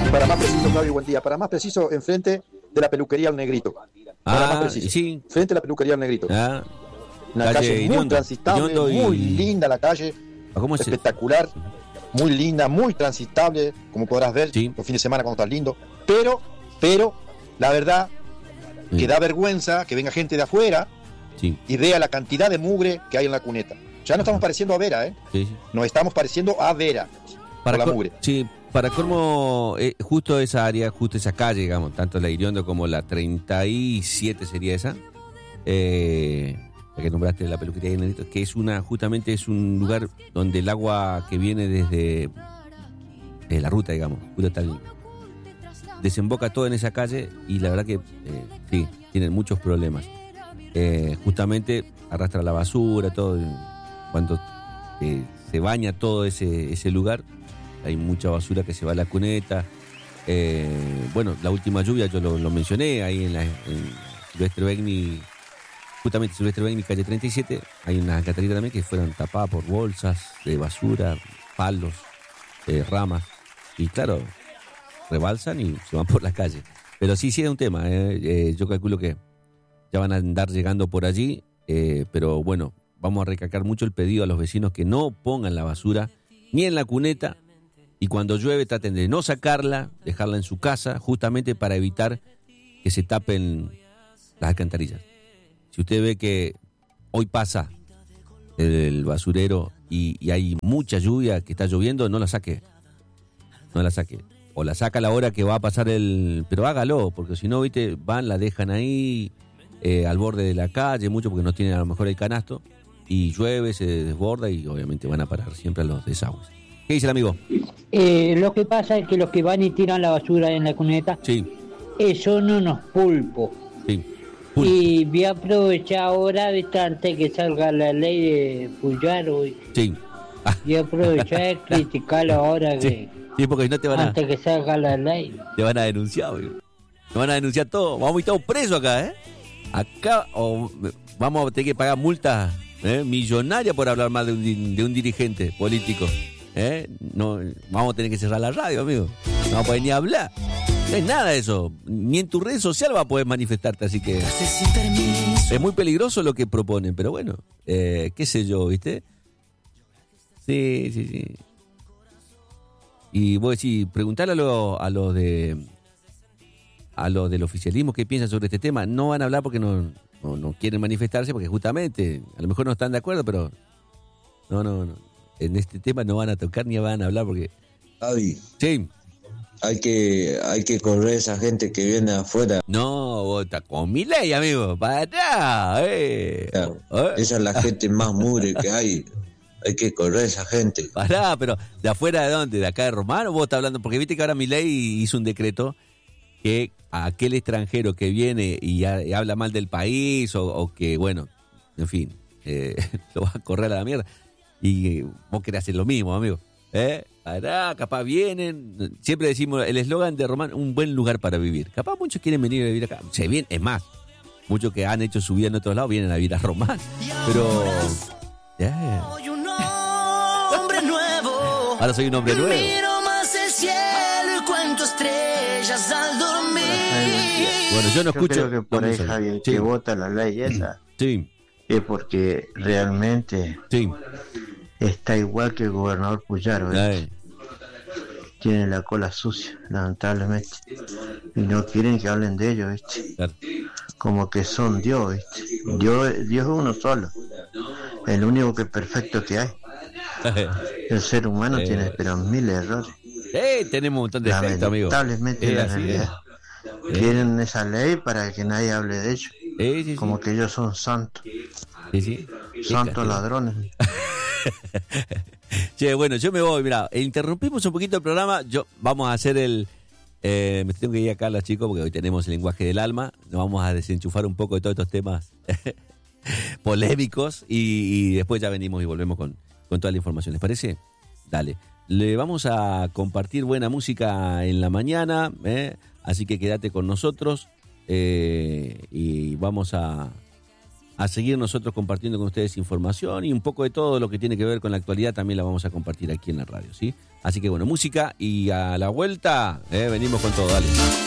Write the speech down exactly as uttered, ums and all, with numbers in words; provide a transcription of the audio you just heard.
Para más preciso, Flavio, buen día. Para más preciso, enfrente de la peluquería El Negrito. Para ah, más preciso. Sí. Frente a la peluquería El Negrito. Ah, Una calle calle muy Iriondo, transitable, Iriondo y- muy linda la calle. ¿Cómo es? Espectacular, muy linda, muy transitable, como podrás ver, Sí. los fines de semana cuando estás lindo. Pero, pero, la verdad, Sí. que da vergüenza que venga gente de afuera Sí, y vea la cantidad de mugre que hay en la cuneta. Ya no estamos pareciendo a Vera, ¿eh? sí, sí. Nos estamos pareciendo a Vera. Para por la col- mugre. Sí, para colmo, eh, justo esa área, justo esa calle, digamos, tanto la Iriondo como la treinta y siete sería esa, eh, la que nombraste, la peluquería de Negrito, que es una, justamente es un lugar donde el agua que viene desde, desde la ruta, digamos, justo tal, desemboca todo en esa calle y la verdad que, eh, sí, tienen muchos problemas. Eh, justamente arrastra la basura, todo, cuando eh, se baña todo ese, ese lugar, hay mucha basura que se va a la cuneta. Eh, bueno, la última lluvia yo lo, lo mencioné, ahí en la en Silvestre Begni, justamente Silvestre Begni, calle treinta y siete, hay unas cataritas también que fueron tapadas por bolsas de basura, palos, eh, ramas, y claro, rebalsan y se van por la calle. Pero sí, sí es un tema, eh, eh, yo calculo que ya van a andar llegando por allí, eh, pero bueno, vamos a recalcar mucho el pedido a los vecinos que no pongan la basura ni en la cuneta, y cuando llueve traten de no sacarla, dejarla en su casa, justamente para evitar que se tapen las alcantarillas. Si usted ve que hoy pasa el basurero y, y hay mucha lluvia, que está lloviendo, no la saque, no la saque. O la saca a la hora que va a pasar el... Pero hágalo, porque si no, viste, van, la dejan ahí eh, al borde de la calle, mucho porque no tienen a lo mejor el canasto, y llueve, se desborda y obviamente van a parar siempre a los desagües. ¿Qué dice el amigo? Eh, lo que pasa es que los que van y tiran la basura en la cuneta, Sí, eh, son unos pulpos. sí. Y voy a aprovechar ahora, ¿viste? Antes que salga la ley de Puyar, hoy. Sí. Ah, Voy a aprovechar de criticarlo ahora sí. que, Sí, porque si no te van a, antes que salga la ley. te van a denunciar, boludo. Te van a denunciar todo. Vamos a ir todos presos acá, ¿eh? Acá o, vamos a tener que pagar multas ¿eh? millonarias por hablar mal de un, de un dirigente político. ¿eh? No, vamos a tener que cerrar la radio, amigo. No vamos a poder ni hablar. No es nada de eso. Ni en tu red social vas a poder manifestarte, así que es muy peligroso lo que proponen, pero bueno, eh, qué sé yo, ¿viste? Sí, sí, sí. Y vos decís, preguntarle a los a lo de a los del oficialismo qué piensan sobre este tema. No van a hablar porque no, no, no quieren manifestarse, porque justamente, a lo mejor no están de acuerdo, pero no, no, no. En este tema no van a tocar ni van a hablar porque... Javi, Sí. hay que, hay que correr a esa gente que viene de afuera. No, vos estás con mi ley, amigo. Para atrás, eh. Claro, ¿Eh? esa es la gente más mugre que hay. Hay que correr a esa gente. Pará, pero ¿de afuera de dónde? ¿De acá de Romano? ¿Vos estás hablando? Porque viste que ahora Milei hizo un decreto que a aquel extranjero que viene y, ha- y habla mal del país o, o que, bueno, en fin, eh, lo va a correr a la mierda. Y eh, vos querés hacer lo mismo, amigo. ¿Eh? Pará, capaz vienen. Siempre decimos el eslogan de Román, un buen lugar para vivir. Capaz muchos quieren venir a vivir acá. Se vienen, es más, muchos que han hecho su vida en otros lados vienen a vivir a Román. Pero... Yeah. Soy un hombre nuevo. Ahora soy un hombre nuevo. Miro más el cielo y cuento estrellas al dormir. Bueno, yo no escucho. Yo creo que por no, ahí, no sé. Javier, Sí. que vota la ley esa, Sí, es porque realmente sí. está igual que el gobernador Puyaro, ¿eh? Ay, Tiene la cola sucia, lamentablemente. Y no quieren que hablen de ellos, ¿viste? claro. Como que son Dios, ¿viste? Dios, Dios es uno solo, el único que perfecto que hay. El ser humano Eh. tiene pero mil errores. Eh, tenemos un montón de defectos, amigo. Lamentablemente, Eh, la así realidad. es. Quieren esa ley para que nadie hable de ellos, Eh, sí, sí. como que ellos son santos, Sí, sí. santos Sí, ladrones. Che, bueno, yo me voy, mira, interrumpimos un poquito el programa, yo vamos a hacer el... Eh, me tengo que ir acá, chicos, porque hoy tenemos el lenguaje del alma, nos vamos a desenchufar un poco de todos estos temas polémicos y, y después ya venimos y volvemos con, con toda la información, ¿les parece? Dale. Le vamos a compartir buena música en la mañana, ¿eh? Así que quédate con nosotros eh, y vamos a, a seguir nosotros compartiendo con ustedes información y un poco de todo lo que tiene que ver con la actualidad también la vamos a compartir aquí en la radio, ¿sí? Así que bueno, música y a la vuelta, eh, venimos con todo, dale.